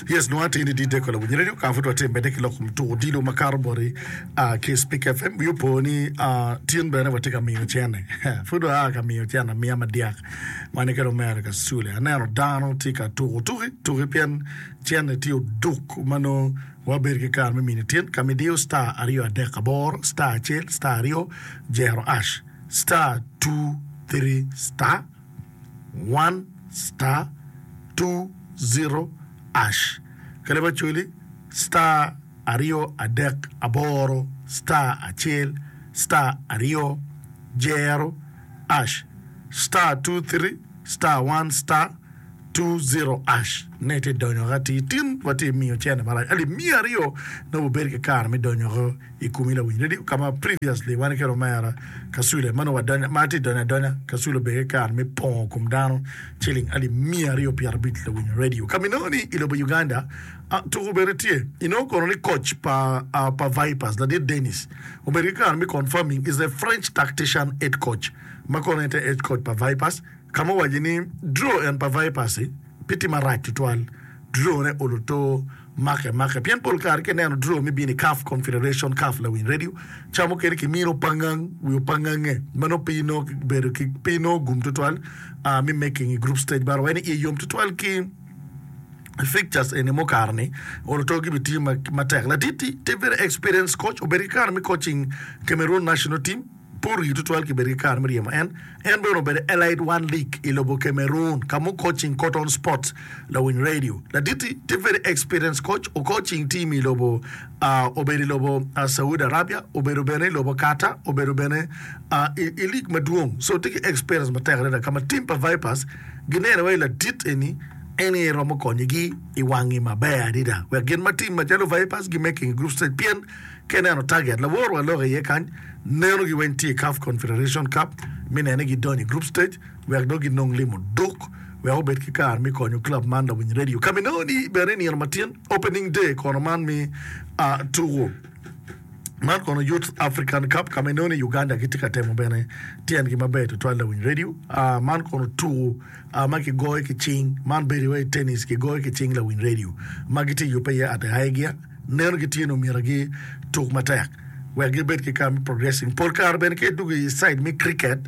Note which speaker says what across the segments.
Speaker 1: Yes, no ati ni dide kola wunye radio kafutu wate mbedeki lokum to dilo makarbori ke Speak FM yupo ni tien bene wateka miyo chene fudu ka miyo chene miya madiak mani kero mera ka sule anero dano tika turi pian chene tiyo duk mano waberi ke kar mimini tien kamidio star ario adeka bor star chel star ario jero ash star 2 3 star 1 star 2 ash kaleba chuli star ario adek aboro star achel star ario jero ash star 2 3 star 1 star 2 ash nete donyo gati tin wati miyo chene mara ali mi ario na uberke kar mi donyo ikumila winedi kama previously wane kero mara kasule mano wadanya mati donya kasule beke kar mi pon kumdano chilling ali mi ario piarbit la win radio kaminoni ilobo Uganda to uberetie kono ni coach pa Vipers la Dennis uberke kar mi confirming is a French tactician head coach makonete head coach pa Vipers kama wajini draw en pa Vipers piti marak tutual draw ne oluto make pian pol kar ke ne draw mi bini CAF Confederation CAF la win radio chamo kere ki miro pangang wi pangange mano pino beru ki pino gum tutual mi making a group stage bar when e yom tutual ki fixtures en mo karne oluto gi team matek la titi te very experienced coach oberikar mi coaching Cameroon national team pour you to 12 Kiberi Miriam and we be Elite One League ilobo Cameroon kamu coaching cotton sports la win radio la diti the very experienced coach o coaching team ilobo oberi lobo Saudi Arabia oberu bene lobo Qatar oberu bene league maduong so take experience matera kama team pa Vipers ginera way la dit any romo konyigi iwangi mabaya dida we again my team majalo Vipers gi making group stage pian kena no target la woro lo ye kan neno gi wenti CAF Confederation Cup minene gi doni group stage we agdo gi nong limo dok we obet ki kar mi konyo club manda win radio kaminoni bereni martin opening day kono man mi to man kono Youth African Cup kaminoni Uganda kitika temo bene tian gi mabe to twala win radio man kono to maki goy ki ching man beri way tennis ki goy ki ching la win radio magiti yupe ya at haigia neno gi tino miragi tok matak we gibet ki kam progressing por kar ben ke dugi side mi cricket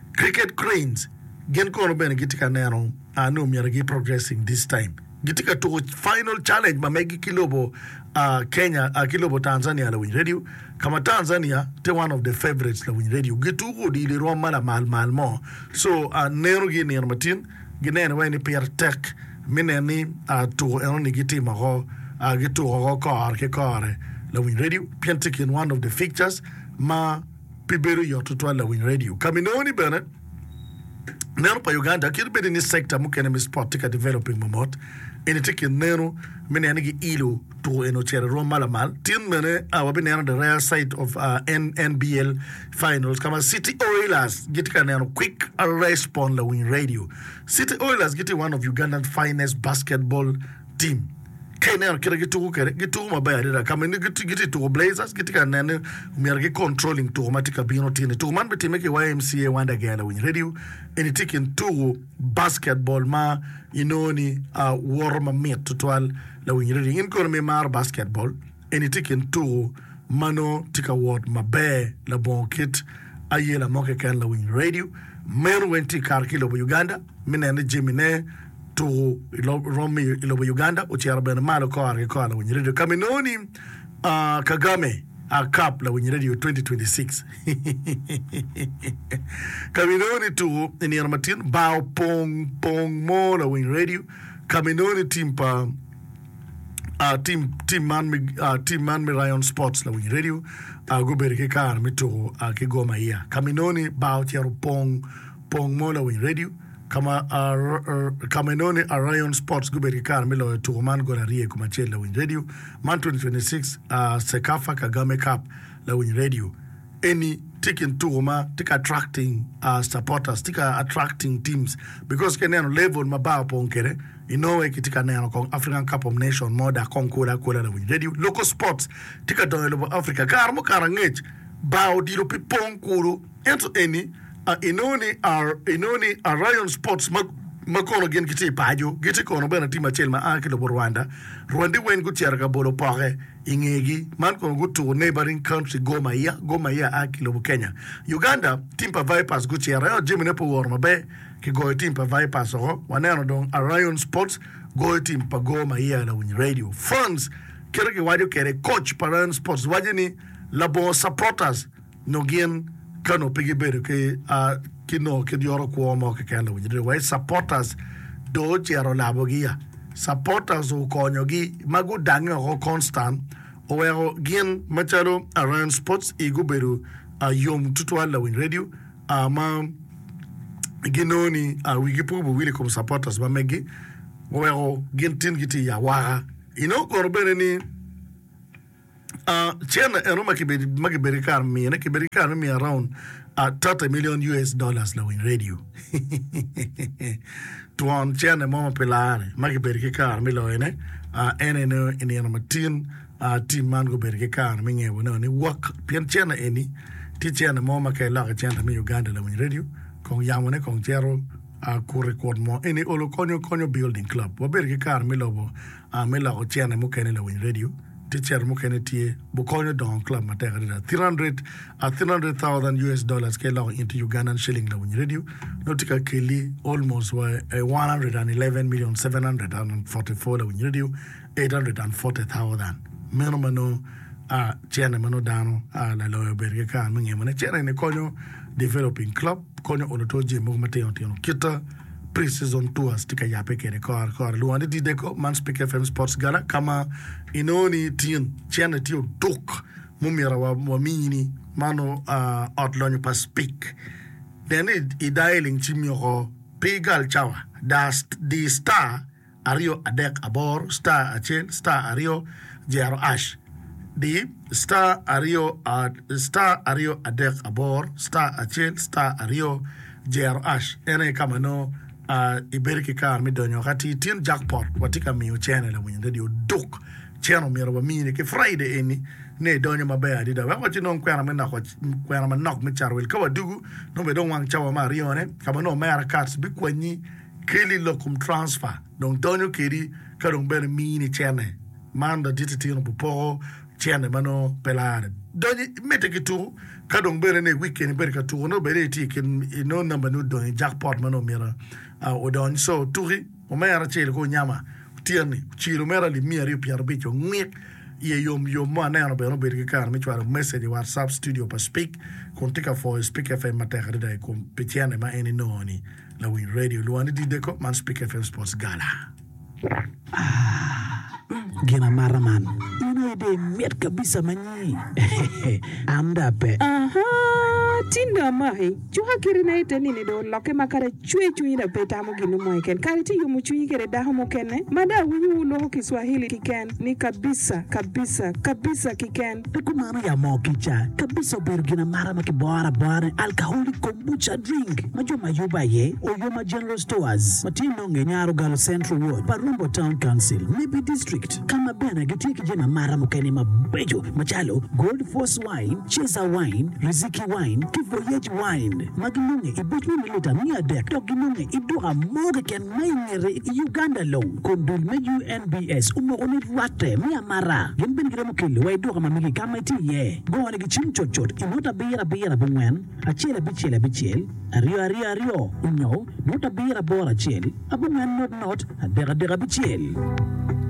Speaker 1: cranes gen kono ben gitika neno no miragi progressing this time gitika to final challenge mamegi kilobo Kenya kilobo Tanzania la win radio kama Tanzania te one of the favorites la win radio gitu go di le roma la mal mo so nero gi ne martin ginen wani per tech mineni to eni giti mago gitu go ko la win radio piantik in one of the fixtures ma piberu yo to la win radio kaminoni bene nero pa Uganda kirbe ni sector mukene mi sport tika developing momot ene tiki nero mineni gi ilo to eno chere roma la mal tin mene wabine the rare side of NBL finals kama City Oilers gitika nero quick response la win radio City Oilers giti one of Ugandan finest basketball team kene kere gitu mabaya dira kama ni giti to Blazers gitika nene umiarge controlling to matika bino tine to man beti meke YMCA wanda gala win radio ene tiki to basketball ma inoni warma met total la win radio in kono me mar basketball ene tiki to mano tika word mabe la bon kit ayela moke kan la win radio men wenti karkilo bo Uganda minene jemine to Romi ilobo Uganda uchiara bena malo ko la win radio kaminoni Kagame a cup la win radio 2026 kaminoni to ni Martin bao pong mo la win radio kaminoni team pa team man me Ryan Sports la win radio go berke kar mi to ke goma ya kaminoni bao tiaro pong mo la win radio kama kaminoni Ryan Sports go berke kar mi lo to man go na rie kuma chela win radio man 2026 Sekafa Kagame Cup la win radio any taking to ma take attracting supporters take attracting teams because keneno level mabao ponkere inowe kitika neno kong African Cup of Nation moda konkola la win radio local sports tika donelo Africa karmo karangech bao dilo pipon kuru into any inoni Ryan Sports makono gen kiti pajo giti kono bena tima chel ma akilo Rwanda wen go tiarga bolo pare ingegi man kono go to neighboring country Goma ya akilo Kenya Uganda timpa Vipers go tiara jimene po worma be ki go timpa Vipers o waneno don Orion Sports go timpa Goma ya la win radio funds kere wadio kere coach Orion Sports wajeni labo supporters no gen kano pigi beru ke kino ke dioro ko mo ke kala wujire way supporters do jero labogia supporters o konyogi magu dange o constant o wero gin machalo Around Sports iguberu yom tutwa la win radio ma ginoni wigipu bu wili kom supporters ba megi o wero gin tin giti ya wara ko bere ni China eroma kiberi kar mi ne kiberi kar mi around $30 million la win radio tuan China mama pelare makiberi kar mi lo ene ene no ene matin team man go beri kar mi nge wona ni work pien China eni ti China mama ke la China mi Uganda la win radio kong yamone kong chero ku record mo ene olo konyo building club wo beri kar mi lobo mi la China mo ken la win radio teacher mo keneti bukonyo don club matera $300,000 ke law into Ugandan shilling la win radio notika keli almost 111,744 la win radio 840,000 menomano chene mano dano la lawyer berge kan menge mane chene ne konyo developing club konyo onotoje mo mateo tino kita pre-season tours tika yape kere kor luande di deko man Speak FM Sports Gala kama inoni tien chene tio dok mumira wa mini mano outlonyo pa speak then I dialing chimyo pegal chawa di star ario adek abor star achel star ario jero ash di star ario adek abor star achel star ario jero ash ene kama no iberiki kar mi donyo kati tin jackpot watika mi channel la win radio dok channel mi roba mi ke Friday eni ne donyo mabe adida wa ko non kwara men na ko kwara man nok mi charwel ka wadugu no be don wang chawa ma rione kama no mera cards bi kwani keli lokum transfer don donyo kedi ka don ber mi ni channel manda dititi no popo channel mano pelare donyo mete kitu ka don ber ne weekend ber ka tu no bere ti ken no number no don jackpot mano mira odon so turi o mera chele ko nyama tiani chilo mera li miari piar bicho ngik ye yom ma na no bero berge kar mi chwaro message WhatsApp studio pa speak kontika for Speak FM matera da ko petiane ma eni noni la win radio luani di deko man Speak FM Sports Gala
Speaker 2: Gina maraman ina de met kabisa manyi amda pe
Speaker 3: tinda mai juha kirina ite nini do loke makare chue ina peta mo ginu mo ken kare ti yumu chui kere da mo kenne mada wuyu lo Kiswahili kiken ni kabisa kiken
Speaker 2: kumana ya mo kicha kabisa bergina marama ki bora alcoholic kombucha drink majuma yuba ye o yoma general stores matino ngenyaro galo Central Ward Parumbo Town Council Nibi District kama bena gitiki jena marama kene mabejo machalo Gold Force Wine Cheza Wine Riziki Wine Kivoyage Wine Maginunge ibutwe milita mia dek Toginunge iduha moga ken maingere Uganda long Kondul me UNBS Umogoni rate mia mara Gimben giremo kili wa iduha mamigi kama iti ye Gowane gichim chochot Inota bira bungwen Achele bichel Ario Unyo Nota bira bora chel Abungwen not Adega bichel